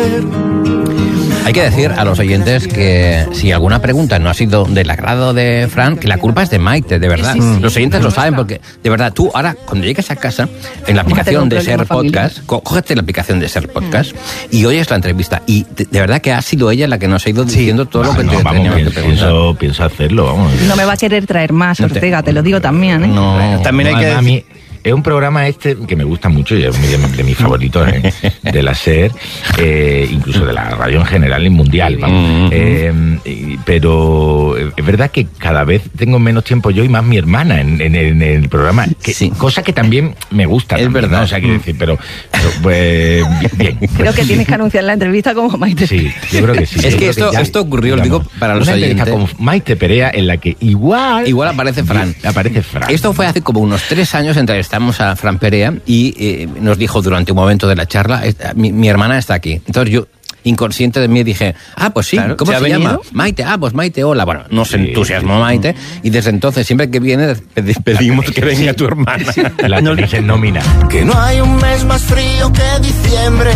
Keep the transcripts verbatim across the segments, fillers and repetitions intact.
ser. Hay que decir a los oyentes que si alguna pregunta no ha sido del agrado de Fran, que la culpa es de Maite, de verdad. Sí, sí, sí. Los oyentes lo saben porque, de verdad, tú ahora, cuando llegues a casa, en la aplicación de Ser Podcast, cógete la aplicación de Ser Podcast mm. y oyes la entrevista. Y de, de verdad que ha sido ella la que nos ha ido diciendo sí. todo no, lo que no, te vamos, tenía pienso, que preguntar. Pienso, pienso hacerlo, vamos. No me va a querer traer más, Ortega, te, te lo digo también, ¿eh? No, bueno, también hay no, que decir... A mí, es un programa este que me gusta mucho y es de, de mis favoritos ¿eh? de la SER, eh, incluso de la radio en general y mundial, vamos. Eh, pero es verdad que cada vez tengo menos tiempo yo y más mi hermana en, en, en el programa, que, sí. cosa que también me gusta. Es también, verdad. ¿no? O sea, quiero decir, pero, pero pues bien. Creo que tienes que anunciar la entrevista como Maite. Sí, yo creo que sí. Es que esto, que ya, esto ocurrió, digamos, digo, para los una oyentes. Como Maite Perea en la que igual... Igual aparece Fran. Aparece Fran. Esto fue hace como unos tres años entrevistamos a Fran Perea y eh, nos dijo durante un momento de la charla, mi, mi hermana está aquí. Entonces yo, inconsciente de mí, dije, ah, pues sí, claro, ¿cómo se, se llama? Maite, ah, pues Maite, hola. Bueno, nos sí, entusiasmó sí. Maite y desde entonces, siempre que viene, pedimos que venga sí. tu hermana. Sí. La no dice nómina. Que no hay un mes más frío que diciembre,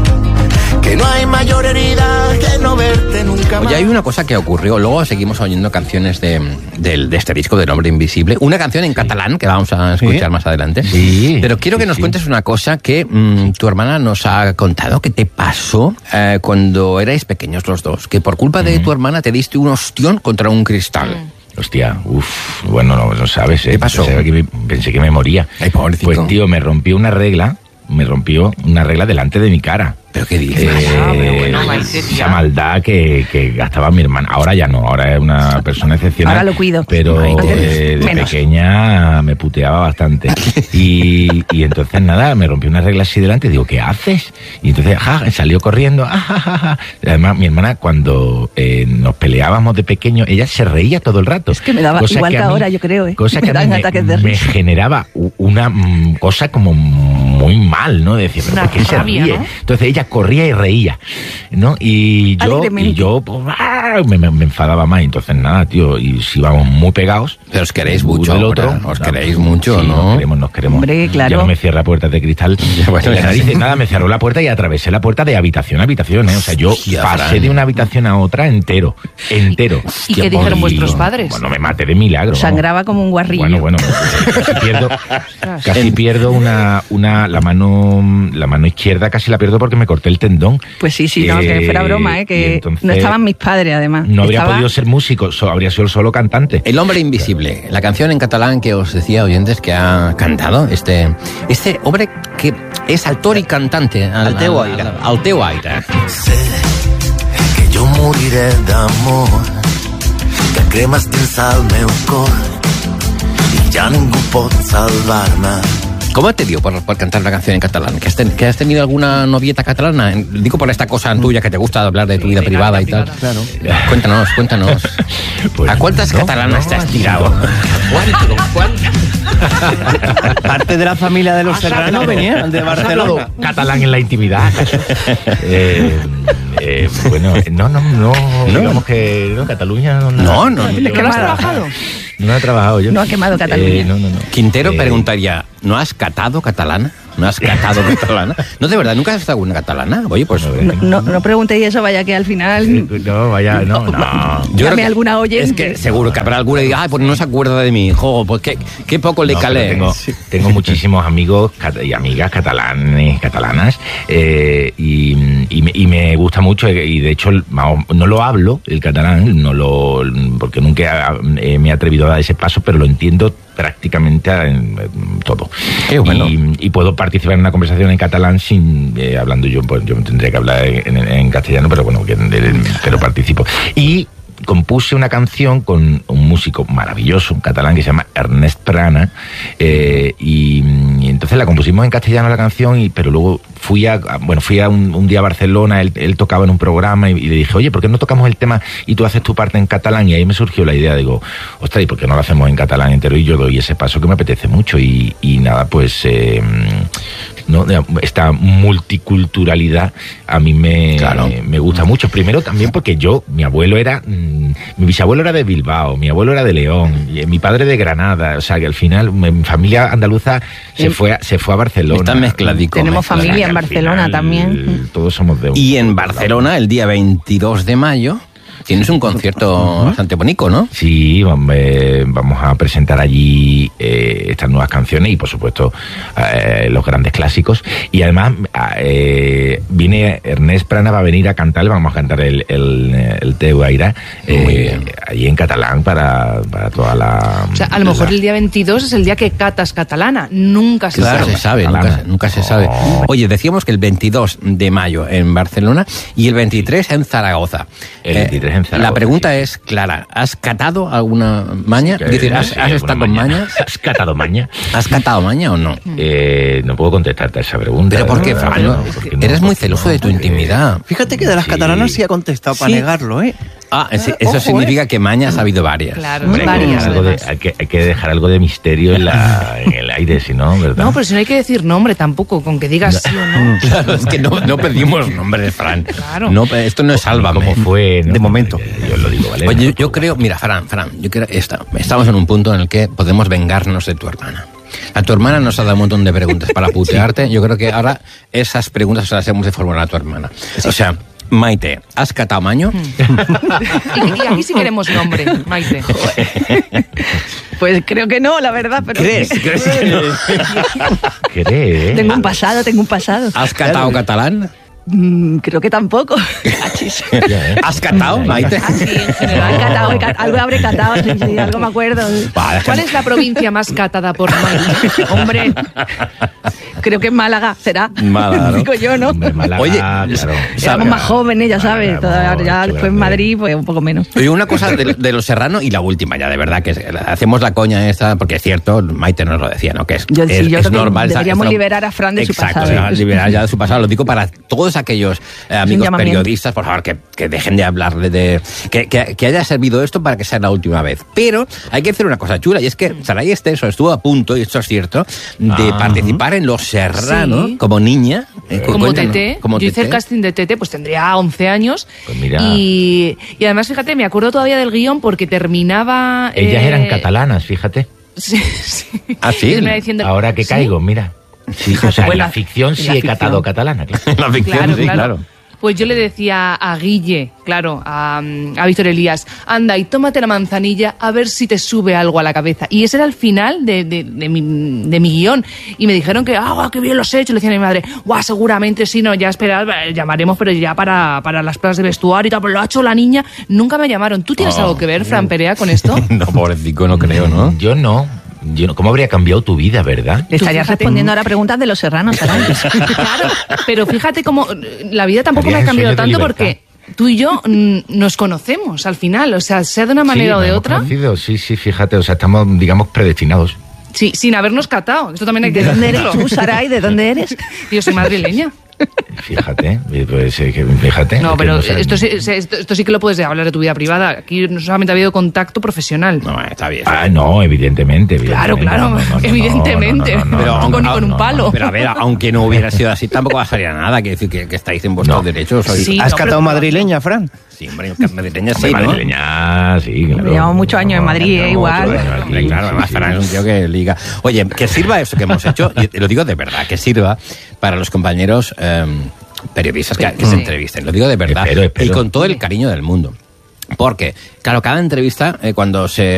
que no hay mayor herida que no verte nunca más. Oye, hay una cosa que ocurrió, luego seguimos oyendo canciones de, de, de este disco del Hombre Invisible, una canción en sí. catalán que vamos a escuchar ¿Sí? más adelante, sí. pero quiero que sí, nos sí. cuentes una cosa que mmm, tu hermana nos ha contado que te pasó eh, cuando erais pequeños los dos, que por culpa mm. de tu hermana te diste un ostión contra un cristal. Mm. Hostia, uff, bueno, no, no sabes, ¿eh? ¿Qué pasó? Pensé que me, pensé que me moría. Ay, pobrecito. Pues tío, me rompió una regla, me rompió una regla delante de mi cara. ¿Pero qué dices? Eh, bueno, esa maldad que, que gastaba mi hermana. Ahora ya no, ahora es una persona excepcional. Ahora lo cuido. Pero eh, de Menos. pequeña me puteaba bastante. Y, y entonces nada, me rompió una regla así delante y digo, ¿qué haces? Y entonces ja, salió corriendo. Ja, ja, ja, ja. Además, mi hermana cuando eh, nos peleábamos de pequeño, ella se reía todo el rato. Es que me daba igual que, que ahora, yo creo. ¿eh? Cosa que me, a mí me, me generaba una mm, cosa como muy mal, ¿no? De decir, ¿pero por qué se ríe? ¿No? Entonces ella corría y reía, ¿no? Y yo, y yo pues, me, me, me enfadaba más. Entonces nada, tío, y si vamos muy pegados. Pero os queréis mucho, el otro, os claro, queréis mucho, sí, ¿no? Nos queremos, nos queremos. Hombre, claro. Ya no me cierra puertas de cristal. Bueno, la nariz, nada, me cerró la puerta y atravesé la puerta de habitación a habitación, ¿eh? O sea, yo Hostia, pasé Fran. de una habitación a otra entero, entero. ¿Y qué dijeron y, vuestros padres? Bueno, me maté de milagro. Sangraba como un guarrillo. Bueno, bueno, casi pierdo, casi pierdo una, una, la mano, la mano izquierda casi la pierdo porque me corté el tendón. Pues sí, sí, no, eh, que fuera broma, ¿eh? Que entonces, no estaban mis padres, además. No habría Estaba... podido ser músico, so, habría sido solo cantante. El Hombre Invisible, la canción en catalán que os decía, oyentes, que ha cantado este, este hombre que es actor y cantante. Al, al teu aire. Al, al teu aire. Sé que jo moriré d'amor, que cremes dins el meu cor i ja ningú pot salvar-me. ¿Cómo te dio por, por cantar una canción en catalán? ¿Que has, ten, ¿Que has tenido alguna novieta catalana? Digo por esta cosa tuya que te gusta hablar de tu vida privada y tal. Claro. Cuéntanos, cuéntanos. Pues, ¿a cuántas no, catalanas no, te has tirado? ¿A cuántas? Parte de la familia de los Serrano venía de Barcelona. Catalán en la intimidad. eh, eh, bueno, no, no, no, no. Digamos que no, Cataluña no. No, no. no, ¿Es que no has trabajado? No he trabajado yo. No ha quemado Cataluña. Eh, no, no, no. Quintero eh, preguntaría, ¿no has catado catalana? ¿No has catado catalana? No, de verdad, ¿nunca has estado una catalana? Oye, pues... No, no, no preguntéis eso, vaya que al final... No, vaya, no, no. Yo Dame alguna oyente. Es que seguro que habrá alguna y diga, ay, pues no se acuerda de mí. Jo, pues qué, qué poco le no, calé. Tengo, sí. tengo muchísimos amigos y amigas catalanes, catalanas, eh, y, y, me, y me gusta mucho, y de hecho no lo hablo, el catalán, no lo porque nunca eh, me he atrevido a dar ese paso, pero lo entiendo prácticamente en, en todo. Qué bueno. y, y puedo participar en una conversación en catalán sin eh, hablando yo, pues yo tendría que hablar en, en, en castellano, pero bueno, que, pero participo. Y compuse una canción con un músico maravilloso, un catalán que se llama Ernest Prana, eh, y, y entonces la compusimos en castellano la canción, y, pero luego fui a, bueno, fui a un, un día a Barcelona, él, él tocaba en un programa y, y le dije, oye, ¿por qué no tocamos el tema y tú haces tu parte en catalán? Y ahí me surgió la idea, digo, ostras, ¿y por qué no lo hacemos en catalán entero? Y yo doy ese paso que me apetece mucho, y, y nada, pues... Eh, ¿no? Esta multiculturalidad a mí me, Claro. me gusta mucho. Primero también porque yo, mi abuelo era, mmm, mi bisabuelo era de Bilbao, mi abuelo era de León, y mi padre de Granada, o sea que al final mi familia andaluza se Em, fue a, se fue a Barcelona. Está mezcladico. Tenemos mezclado. familia en al Barcelona final, también. Todos somos de un... Y en Barcelona, el día veintidós de mayo, tienes un concierto bastante bonito, ¿no? Sí, vam- eh, vamos a presentar allí eh, estas nuevas canciones y, por supuesto, eh, los grandes clásicos. Y además, eh, viene Ernest Prana, va a venir a cantar, vamos a cantar el, el, el Teu Aire, Muy eh, bien. allí en catalán para, para toda la... O sea, a lo mejor la- el día veintidós es el día que catas catalana. Nunca se Claro, sabe. se sabe, nunca, catalana. se- nunca se sabe. Oh. Oye, decíamos que el veintidós de mayo en Barcelona y el veintitrés en Zaragoza. El veintitrés en Zaragoza, La pregunta sí. es clara, ¿has catado alguna maña? Que- Es decir, ¿has, sí, has alguna estado con maña. mañas? ¿Has catado maña? ¿Has catado maña o no? Eh, no puedo contestarte a esa pregunta. Pero ¿por qué, ¿verdad? Fran? No, No, porque no, Eres muy porque celoso no, de tu porque- intimidad. Fíjate que de las Sí. catalanas sí ha contestado para Sí. negarlo, ¿eh? Ah, ese- Ojo, eso significa que mañas ha habido varias. Claro, Hombre, hay, que varias. dejar algo de, además. hay, que, hay que dejar algo de misterio en, la, en el aire, si no, ¿verdad? No, pero si no hay que decir nombre tampoco, con que digas sí o no. Claro, es que no, no pedimos nombres, Fran. Claro. No, esto no es Sálvame. ¿Cómo fue? ¿no? De momento. Yo lo digo, ¿vale? Oye, yo, yo creo, mira, Fran, Fran, yo creo esta- estamos en un punto en el que podemos vengarnos de tu hermana. A tu hermana nos ha dado un montón de preguntas para putearte. Yo creo que ahora esas preguntas se las hemos de formular a tu hermana. O sea, Maite, ¿has catado maño? Y, y aquí sí queremos nombre, Maite. Pues creo que no, la verdad, pero ¿Crees? ¿Crees que no? ¿Cree? tengo un pasado, tengo un pasado. ¿Has catado catalán? Mm, creo que tampoco. Achis. Ya, ¿eh? ¿Has catado, Maite? Así, en He general. catado, he cat- algo habré catado, sí, sí, algo me acuerdo. Va, ¿Cuál es la provincia más catada por Maite? Hombre, creo que en Málaga será. Málaga, ¿no? Digo yo, ¿no? Hombre, Málaga, Oye, claro. Éramos más jóvenes, ya Málaga, sabes. Todavía, mucho ya después en grande. Madrid, pues un poco menos. Oye, una cosa de, de los serrano y la última ya, de verdad, que es- hacemos la coña esta, porque es cierto, Maite nos lo decía, ¿no? Que es, Yo- sí, es, yo es creo que normal. esa- deberíamos esta- liberar a Fran de su Exacto, pasado. o sea, liberar ya de su pasado. Lo digo para todos aquellos eh, amigos llamamiento. periodistas, por favor, que, que dejen de hablarle de... Que, que, que haya servido esto para que sea la última vez. Pero hay que hacer una cosa chula, y es que Saray Esteso estuvo a punto, y esto es cierto, de Ah. participar en Los Serrano Sí. como niña. Eh, Como cuéntanos, Tete, como yo hice el Tete. casting de Tete, pues tendría once años. Pues mira. Y, y además, fíjate, me acuerdo todavía del guión porque terminaba... Ellas eh, eran catalanas, fíjate. Sí, sí. Ah, sí. Terminaba diciendo- Ahora que ¿Sí? caigo, mira. Sí, o sea, en Bueno, la ficción en sí la he catado ficción. catalana, claro. La ficción, Claro, sí, claro. claro. Pues yo le decía a Guille, claro, a, a Víctor Elías, anda y tómate la manzanilla a ver si te sube algo a la cabeza. Y ese era el final de, de, de mi, de mi guión. Y me dijeron que, ah, guau, qué bien lo has hecho. Le decían a mi madre, guau, seguramente sí, no, ya esperad, eh, llamaremos, pero ya para, para las pruebas de vestuario y tal, pues lo ha hecho la niña. Nunca me llamaron. ¿Tú tienes Oh. algo que ver, Fran Perea, con esto? No, pobrecito, no creo, ¿no? Yo no. Yo no. ¿Cómo habría cambiado tu vida, verdad? Le estarías fíjate. respondiendo ahora preguntas de los serranos, ¿sabes? Claro, pero fíjate cómo eh, la vida tampoco me ha Estarías en cambiado sueño de tanto libertad. porque tú y yo mm, nos conocemos al final, o sea, sea de una manera Sí, o nos de hemos otra, conocido, sí, sí, fíjate, o sea, estamos, digamos, predestinados. sí, sin habernos catado. Esto también hay que ¿De dónde eres decirlo. tú, Saray? ¿De dónde eres? Yo soy madrileña. Fíjate, eh, pues, eh, que- fíjate. No, que pero sé. esto, sí- esto, esto sí que lo puedes hablar de tu vida privada. Aquí no solamente ha habido contacto profesional. No, está bien. Ah, no, evidentemente. Claro, evidentemente. claro, No, no, no, no, evidentemente. no, no, no, Pero no, aunque no, ni con un no, palo. Pero a ver, aunque no hubiera sido así, tampoco pasaría nada. Que decir que, que estáis en vuestros No. derechos. Sois- Sí. ¿Has no, catado pero- madrileña, Fran? Sí, hombre, madrileña sí, Hombre, ¿no? madrileña, sí, claro. Llevamos muchos años en Madrid, eh, No, igual. muchos años Hombre, aquí, claro, sí, además sí. Fran es un tío que liga. Oye, que sirva eso que hemos hecho, y lo digo de verdad, que sirva para los compañeros eh, periodistas que, que se Sí. entrevisten. Lo digo de verdad. Espero, espero. Y con todo el cariño del mundo. Porque, claro, cada entrevista, eh, cuando se